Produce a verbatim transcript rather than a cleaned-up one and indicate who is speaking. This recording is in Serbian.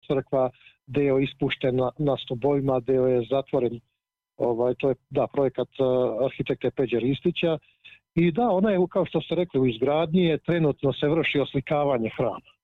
Speaker 1: crkva, deo ispušten na, na stubovima, deo je zatvoren. Ovaj, to je, da, projekat uh, arhitekte Peđe Ristića. I da, ona je, kao što ste rekli, u izgradnji je, trenutno se vrši oslikavanje hrama.